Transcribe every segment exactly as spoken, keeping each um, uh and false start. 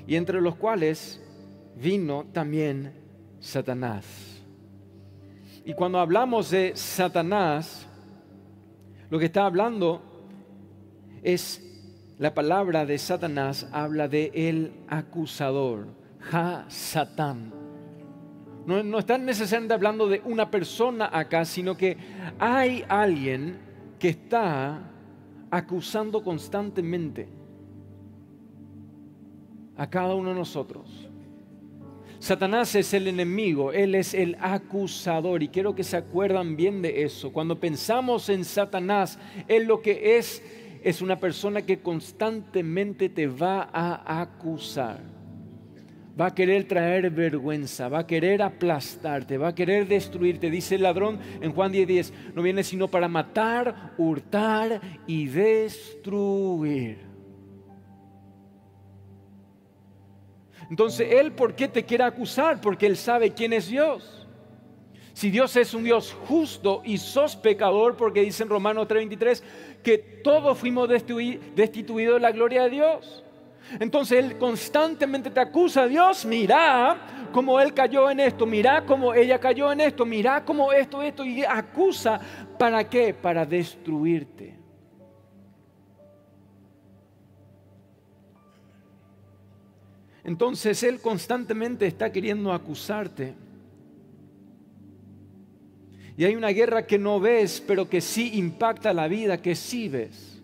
y entre los cuales vino también Satanás. Y cuando hablamos de Satanás, lo que está hablando es, la palabra de Satanás habla de el acusador, Ha-Satán. No, no están necesariamente hablando de una persona acá, sino que hay alguien que está acusando constantemente a cada uno de nosotros. Satanás es el enemigo, él es el acusador, y quiero que se acuerdan bien de eso. Cuando pensamos en Satanás, él lo que es es una persona que constantemente te va a acusar. Va a querer traer vergüenza, va a querer aplastarte, va a querer destruirte. Dice el ladrón en Juan diez diez, no viene sino para matar, hurtar y destruir. Entonces, ¿él por qué te quiere acusar? Porque él sabe quién es Dios. Si Dios es un Dios justo y sos pecador, porque dice en Romanos tres veintitrés que todos fuimos destituidos de la gloria de Dios. Entonces él constantemente te acusa. Dios, mira cómo él cayó en esto, mira cómo ella cayó en esto, mira cómo esto, esto, y acusa. ¿Para qué? Para destruirte. Entonces él constantemente está queriendo acusarte. Y hay una guerra que no ves, pero que sí impacta la vida, que sí ves.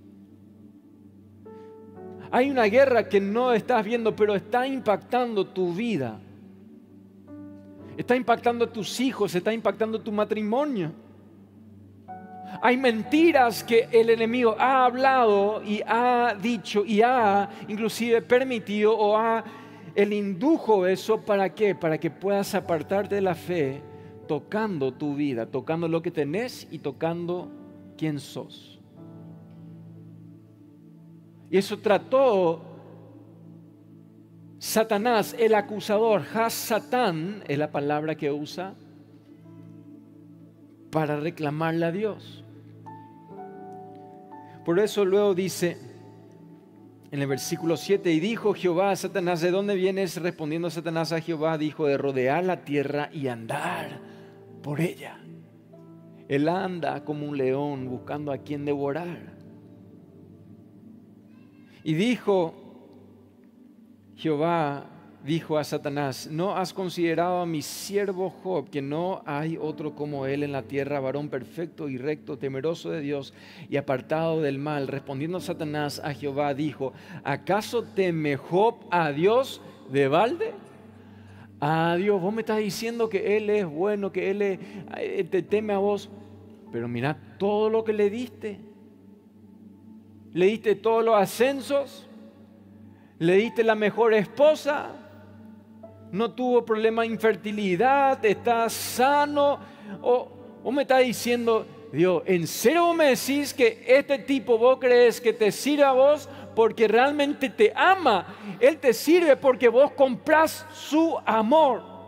Hay una guerra que no estás viendo, pero está impactando tu vida. Está impactando a tus hijos, está impactando tu matrimonio. Hay mentiras que el enemigo ha hablado y ha dicho y ha inclusive permitido o ha, él indujo eso. ¿Para qué? Para que puedas apartarte de la fe, tocando tu vida, tocando lo que tenés y tocando quién sos. Y eso trató Satanás, el acusador. Ha-Satán es la palabra que usa para reclamarle a Dios. Por eso luego dice en el versículo siete, y dijo Jehová a Satanás, ¿de dónde vienes? Respondiendo Satanás a Jehová, dijo, de rodear la tierra y andar por ella. Él anda como un león buscando a quien devorar. Y dijo Jehová, dijo a Satanás, ¿no has considerado a mi siervo Job, que no hay otro como él en la tierra, varón perfecto y recto, temeroso de Dios y apartado del mal? Respondiendo Satanás a Jehová, dijo, ¿acaso teme Job a Dios de balde? A Dios, vos me estás diciendo que él es bueno, que él, es, él te teme a vos, pero mira todo lo que le diste. Le diste todos los ascensos, le diste la mejor esposa, no tuvo problema de infertilidad, está sano. O, o me está diciendo, Dios, ¿en serio vos me decís que este tipo vos crees que te sirve a vos porque realmente te ama? Él te sirve porque vos comprás su amor.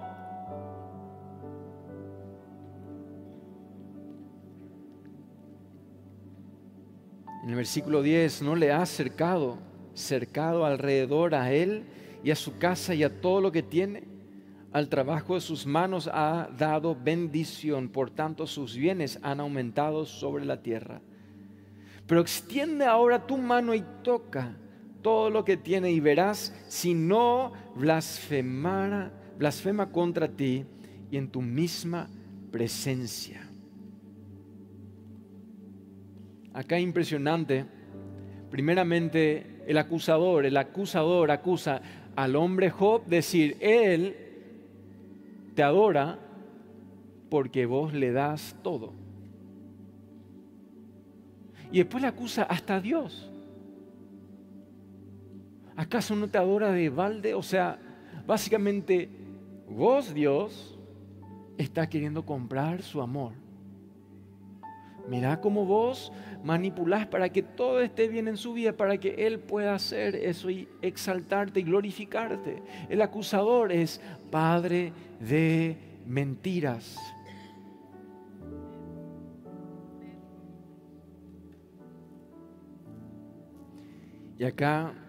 En el versículo diez, no le has cercado, cercado alrededor a él y a su casa y a todo lo que tiene. Al trabajo de sus manos ha dado bendición, por tanto sus bienes han aumentado sobre la tierra. Pero extiende ahora tu mano y toca todo lo que tiene y verás si no blasfemara, blasfema contra ti y en tu misma presencia. Acá es impresionante. Primeramente, el acusador, el acusador acusa al hombre Job, decir, él te adora porque vos le das todo. Y después le acusa hasta a Dios. ¿Acaso no te adora de balde? O sea, básicamente, vos, Dios, estás queriendo comprar su amor. Mirá cómo vos manipulás para que todo esté bien en su vida, para que Él pueda hacer eso y exaltarte y glorificarte. El acusador es padre de mentiras. Y acá